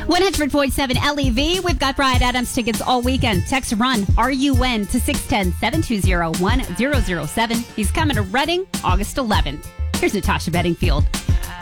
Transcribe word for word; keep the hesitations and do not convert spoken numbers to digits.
one hundred point seven L E V. We've got Bryan Adams tickets all weekend. Text RUN, R U N, to six one zero, seven two zero, one zero zero seven. He's coming to Reading August eleventh. Here's Natasha Bedingfield.